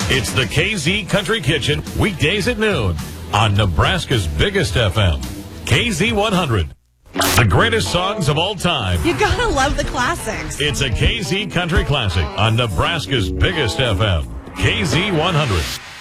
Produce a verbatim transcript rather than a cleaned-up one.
It's the K Z Country Kitchen, weekdays at noon on Nebraska's biggest F M, K Z one hundred. The greatest songs of all time. You gotta love the classics. It's a K Z Country Classic on Nebraska's biggest F M, K Z one hundred.